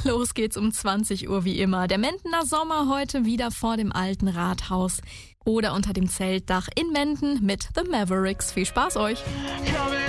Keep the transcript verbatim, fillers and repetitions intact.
Los geht's um zwanzig Uhr wie immer. Der Mendener Sommer heute wieder vor dem alten Rathaus oder unter dem Zeltdach in Menden mit The Mavericks. Viel Spaß euch! Coming